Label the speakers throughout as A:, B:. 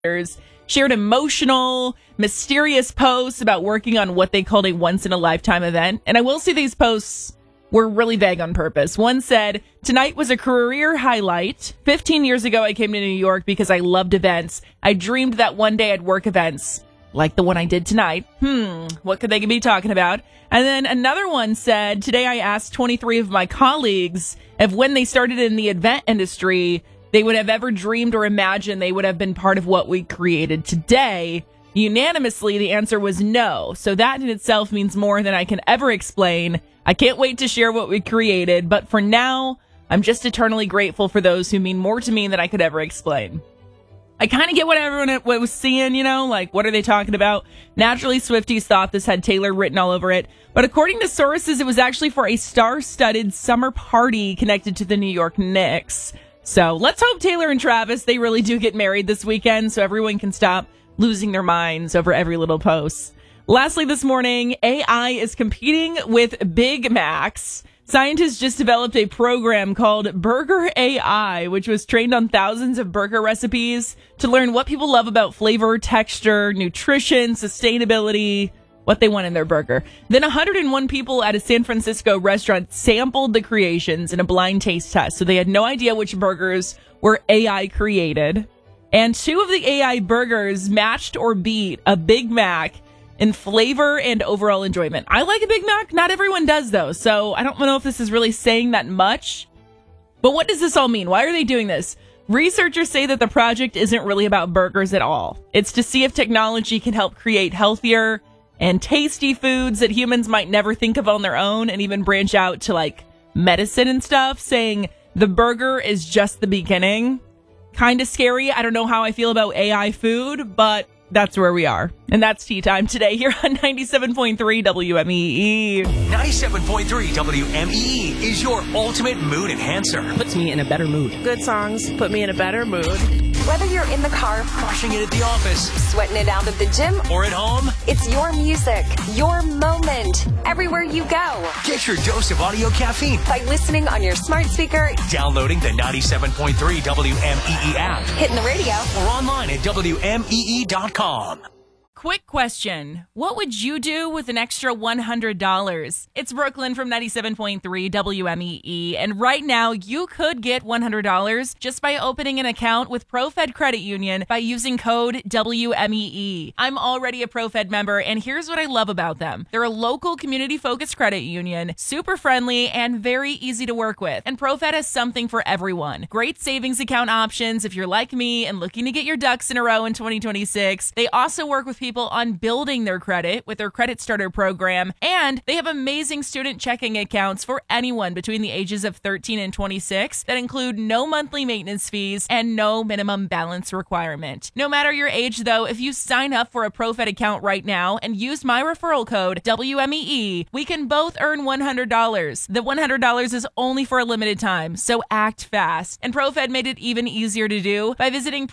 A: shared emotional, mysterious posts about working on what they called a once-in-a-lifetime event. And I will say these posts were really vague on purpose. One said, "Tonight was a career highlight. 15 years ago, I came to New York because I loved events. I dreamed that one day I'd work events like the one I did tonight." What could they be talking about? And then another one said, "Today I asked 23 of my colleagues if when they started in the event industry, they would have ever dreamed or imagined they would have been part of what we created today. Unanimously, the answer was no. So that in itself means more than I can ever explain. I can't wait to share what we created, but for now, I'm just eternally grateful for those who mean more to me than I could ever explain." I kind of get what everyone was seeing, like, what are they talking about? Naturally, Swifties thought this had Taylor written all over it. But according to sources, it was actually for a star-studded summer party connected to the New York Knicks. So let's hope Taylor and Travis, they really do get married this weekend so everyone can stop losing their minds over every little post. Lastly, this morning, AI is competing with Big Macs. Scientists just developed a program called Burger AI, which was trained on thousands of burger recipes to learn what people love about flavor, texture, nutrition, sustainability, what they want in their burger. Then 101 people at a San Francisco restaurant sampled the creations in a blind taste test, so they had no idea which burgers were AI created. And 2 of the AI burgers matched or beat a Big Mac in flavor and overall enjoyment. I like a Big Mac. Not everyone does, though, so I don't know if this is really saying that much. But what does this all mean? Why are they doing this? Researchers say that the project isn't really about burgers at all. It's to see if technology can help create healthier and tasty foods that humans might never think of on their own, and even branch out to like medicine and stuff, saying the burger is just the beginning. Kind of scary. I don't know how I feel about AI food, but that's where we are. And that's Tea Time today here on 97.3 WMEE.
B: 97.3 WMEE is your ultimate mood enhancer.
C: Puts me in a better mood.
D: Good songs put me in a better mood.
E: Whether you're in the car,
B: Crushing it at the office,
E: sweating it out at the gym,
B: or at home,
E: it's your music, your moment, everywhere you go.
B: get your dose of audio caffeine.
E: By listening on your smart speaker,
B: Downloading the 97.3 WMEE app,
E: hitting the radio,
B: or online at WMEE.com.
A: Quick question. What would you do with an extra $100? It's Brooklyn from 97.3 WMEE. And right now, you could get $100 just by opening an account with ProFed Credit Union by using code WMEE. I'm already a ProFed member, and here's what I love about them. They're a local community-focused credit union, super friendly, and very easy to work with. And ProFed has something for everyone. Great savings account options if you're like me and looking to get your ducks in a row in 2026. They also work with people on building their credit with their Credit Starter program, and they have amazing student checking accounts for anyone between the ages of 13 and 26 that include no monthly maintenance fees and no minimum balance requirement. No matter your age, though, if you sign up for a ProFed account right now and use my referral code WMEE, we can both earn $100. The $100 is only for a limited time, so act fast. And ProFed made it even easier to do by visiting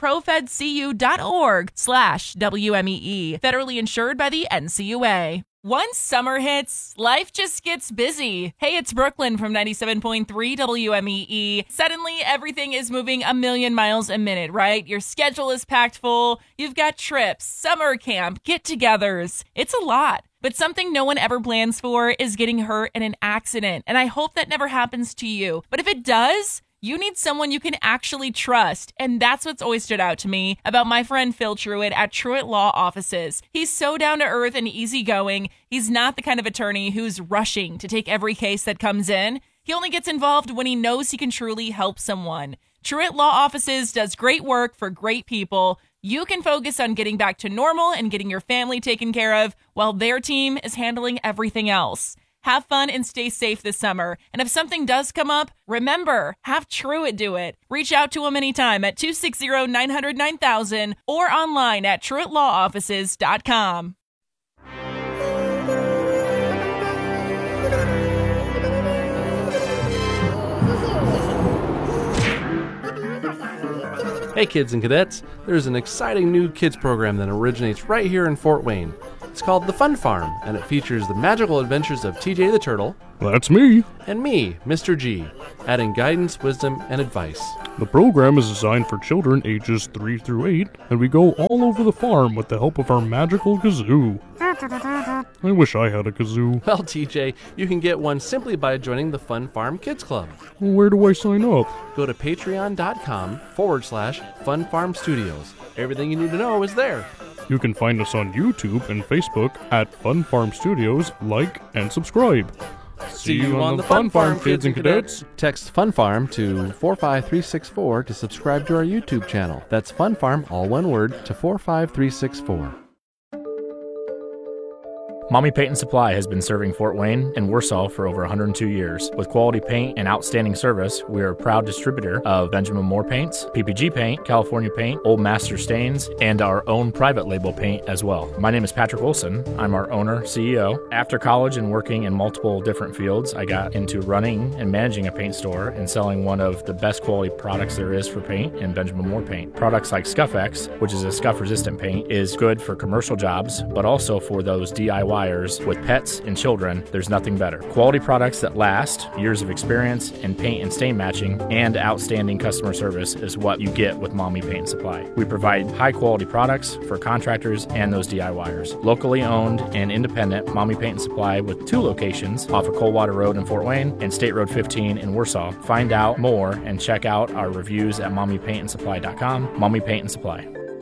A: profedcu.org/WMEE. Federally insured by the NCUA. Once summer hits, life just gets busy. Hey, it's Brooklyn from 97.3 WMEE. Suddenly, everything is moving a million miles a minute, right? Your schedule is packed full. You've got trips, summer camp, get-togethers. It's a lot. But something no one ever plans for is getting hurt in an accident. And I hope that never happens to you. But if it does, you need someone you can actually trust, and that's what's always stood out to me about my friend Phil Truitt at Truitt Law Offices. He's so down to earth and easygoing. He's not the kind of attorney who's rushing to take every case that comes in. He only gets involved when he knows he can truly help someone. Truitt Law Offices does great work for great people. You can focus on getting back to normal and getting your family taken care of while their team is handling everything else. Have fun and stay safe this summer. And if something does come up, remember, have Truitt do it. Reach out to him anytime at 260-900-9000 or online at TruittLawOffices.com.
F: Hey kids and cadets, there's an exciting new kids program that originates right here in Fort Wayne.
C: It's called The Fun Farm, and it features the magical adventures of TJ the Turtle.
F: That's me.
C: And me, Mr. G, adding guidance, wisdom, and advice.
F: The program is designed for children ages 3 through 8, and we go all over the farm with the help of our magical kazoo. I wish I had a kazoo.
C: Well, TJ, you can get one simply by joining the Fun Farm Kids Club.
F: Where do I sign up?
C: Go to patreon.com/Fun Farm Studios. Everything you need to know is there.
F: You can find us on YouTube and Facebook at Fun Farm Studios. Like and subscribe.
C: See you on the Fun Farm, kids and cadets. Text Fun Farm to 45364 to subscribe to our YouTube channel. That's Fun Farm, all one word, to 45364.
G: Mommy Paint and Supply has been serving Fort Wayne and Warsaw for over 102 years. With quality paint and outstanding service, we are a proud distributor of Benjamin Moore paints, PPG paint, California paint, Old Master stains, and our own private label paint as well. My name is Patrick Wilson. I'm our owner, CEO. After college and working in multiple different fields, I got into running and managing a paint store and selling one of the best quality products there is for paint in Benjamin Moore paint. Products like Scuff-X, which is a scuff-resistant paint, is good for commercial jobs, but also for those DIY with pets and children. There's nothing better. Quality products that last, years of experience in paint and stain matching, and outstanding customer service is what you get with Mommy Paint and Supply. We provide high quality products for contractors and those DIYers. Locally owned and independent Mommy Paint and Supply with 2 locations off of Coldwater Road in Fort Wayne and State Road 15 in Warsaw. Find out more and check out our reviews at mommypaintandsupply.com. Mommy Paint and Supply.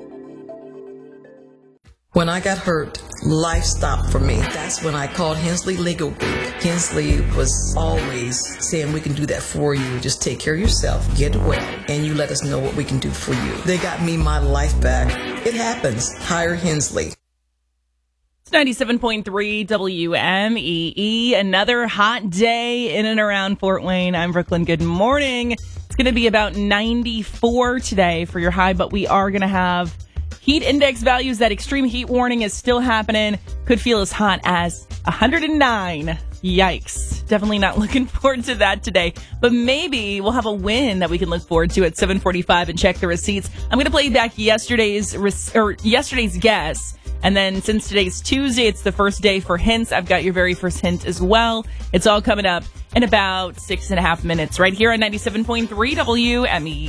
H: When I got hurt, life stopped for me. That's when I called Hensley Legal Group. Hensley was always saying, we can do that for you. Just take care of yourself, get well, and you let us know what we can do for you. They got me my life back. It happens. Hire Hensley.
A: It's 97.3 WMEE. Another hot day in and around Fort Wayne. I'm Brooklyn. Good morning. It's going to be about 94 today for your high, but we are going to have heat index values. That extreme heat warning is still happening. Could feel as hot as 109. Yikes. Definitely not looking forward to that today. But maybe we'll have a win that we can look forward to at 7:45 and check the receipts. I'm going to play back yesterday's guess. And then since today's Tuesday, it's the first day for hints. I've got your very first hint as well. It's all coming up in about 6.5 minutes right here on 97.3 WME.